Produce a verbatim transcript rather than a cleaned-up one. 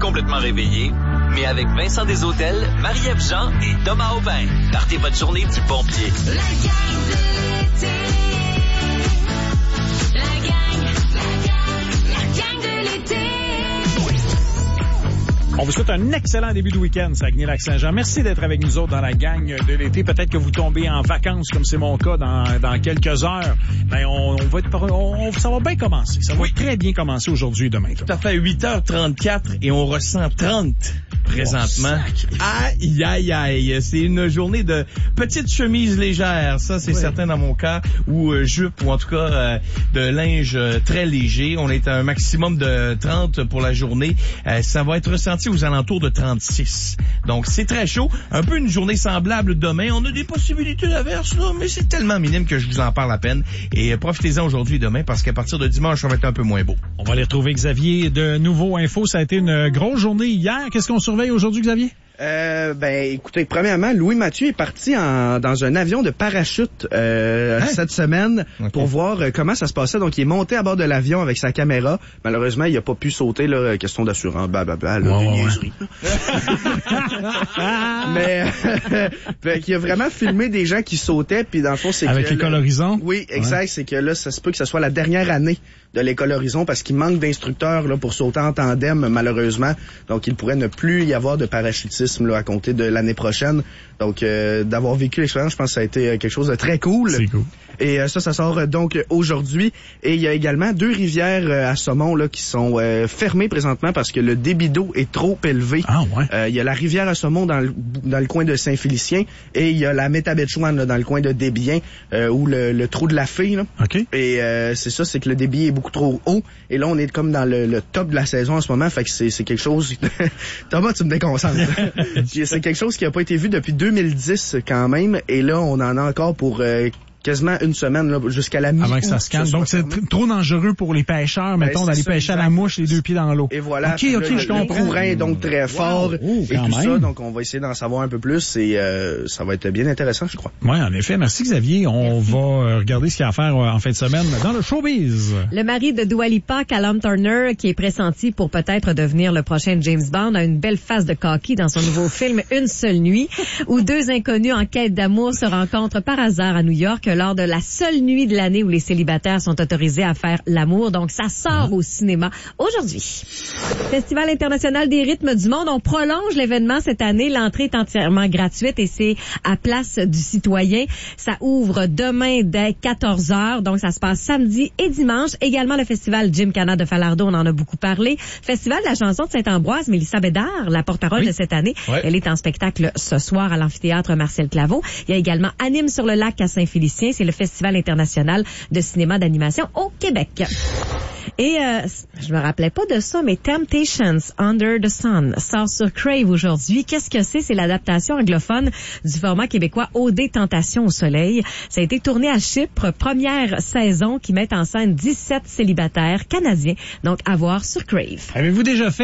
complètement réveillé, mais avec Vincent Desautels, Marie-Ève Jean et Thomas Aubin. Partez votre journée du bon pied. La gang de l'été. La gang, la gang, la gang de l'été. On vous souhaite un excellent début de week-end, Saguenay-Lac-Saint-Jean. Merci d'être avec nous autres dans la gang de l'été. Peut-être que vous tombez en vacances, comme c'est mon cas, dans, dans quelques heures. Ben, on, on va être, on, ça va bien commencer. Ça va oui. très bien commencer aujourd'hui et demain. Tout à fait, huit heures trente-quatre et on ressent trente présentement. Oh, aïe, aïe, aïe. C'est une journée de petite chemise légère. Ça, c'est oui. certain dans mon cas. Ou euh, jupe, ou en tout cas euh, de linge euh, très léger. On est à un maximum de trente pour la journée. Euh, ça va être ressenti aux alentours de trente-six. Donc, c'est très chaud. Un peu une journée semblable demain. On a des possibilités d'averse, là, mais c'est tellement minime que je vous en parle à peine. Et euh, profitez-en aujourd'hui et demain, parce qu'à partir de dimanche, ça va être un peu moins beau. On va aller retrouver Xavier de Nouveau Info. Ça a été une grosse journée hier. Qu'est-ce qu'on surveille aujourd'hui, Xavier? Euh, ben, écoutez, premièrement, Louis Mathieu est parti en, dans un avion de parachute euh, hein? cette semaine okay. pour voir euh, comment ça se passait. Donc, il est monté à bord de l'avion avec sa caméra. Malheureusement, il a pas pu sauter, là, question d'assurance, blablabla, là, wow, des niaiseries. Mais, euh, il a vraiment filmé des gens qui sautaient, puis dans le fond, c'est avec que... l'École Horizon? Oui, exact. Ouais. C'est que là, ça se peut que ce soit la dernière année de l'École Horizon parce qu'il manque d'instructeurs là pour sauter en tandem, malheureusement. Donc, il pourrait ne plus y avoir de parachutisme là, à compter de l'année prochaine. Donc, euh, d'avoir vécu l'expérience, je pense que ça a été quelque chose de très cool. C'est cool. Et euh, ça, ça sort euh, donc aujourd'hui. Et il y a également deux rivières euh, à saumon là qui sont euh, fermées présentement parce que le débit d'eau est trop élevé. Ah ouais. Euh, il y a la rivière à saumon dans le, dans le coin de Saint-Félicien et il y a la Métabetchouane là, dans le coin de Desbiens euh, où le, le trou de la Fée. Là. OK. Et euh, c'est ça, c'est que le débit est beaucoup trop haut. Et là, on est comme dans le, le top de la saison en ce moment. Fait que c'est, c'est quelque chose... Thomas, tu me déconcentres. C'est quelque chose qui a pas été vu depuis deux mille dix quand même. Et là, on en a encore pour... Euh, quasiment une semaine là, jusqu'à la mi-août. Avant que ça se calme. Donc, c'est t- trop dangereux pour les pêcheurs, ben, mettons, d'aller pêcher à la mouche, les deux pieds dans l'eau. Et voilà. OK, OK, là, je comprends. Le courant est donc très fort wow. oh, et tout même. ça. Donc, on va essayer d'en savoir un peu plus et euh, ça va être bien intéressant, je crois. Oui, en effet. Merci, Xavier. On Merci. va regarder ce qu'il y a à faire en fin de semaine dans le showbiz. Le mari de Dua Lipa, Callum Turner, qui est pressenti pour peut-être devenir le prochain James Bond, a une belle face de coquille dans son nouveau film Une seule nuit, où deux inconnus en quête d'amour se rencontrent par hasard à New York lors de la seule nuit de l'année où les célibataires sont autorisés à faire l'amour. Donc, ça sort mmh. au cinéma aujourd'hui. Festival international des rythmes du monde. On prolonge l'événement cette année. L'entrée est entièrement gratuite et c'est à Place du Citoyen. Ça ouvre demain dès quatorze heures. Donc, ça se passe samedi et dimanche. Également, le festival Gymkhana de Falardeau, on en a beaucoup parlé. Festival de la chanson de Saint-Ambroise, Mélissa Bédard, la porte-parole oui. de cette année. Ouais. Elle est en spectacle ce soir à l'amphithéâtre Marcel Claveau. Il y a également Anime sur le lac à Saint-Félicien. C'est le festival international de cinéma d'animation au Québec. Et euh, je me rappelais pas de ça, mais Temptations Under the Sun sort sur Crave aujourd'hui. Qu'est-ce que c'est? C'est l'adaptation anglophone du format québécois O D Tentation au soleil. Ça a été tourné à Chypre, première saison qui met en scène dix-sept célibataires canadiens. Donc, à voir sur Crave. Avez-vous déjà fait